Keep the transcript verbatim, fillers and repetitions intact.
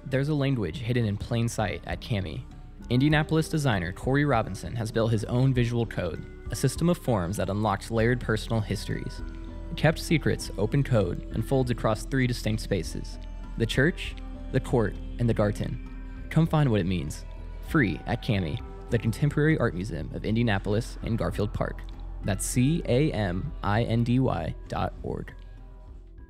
There's a language hidden in plain sight at Cami. Indianapolis designer Corey Robinson has built his own visual code, a system of forms that unlocks layered personal histories. Kept Secrets Open Code unfolds across three distinct spaces: the church, the court, and the garden. Come find what it means. Free at Cami, the Contemporary Art Museum of Indianapolis and Garfield Park. That's C A M I N D Y dot org.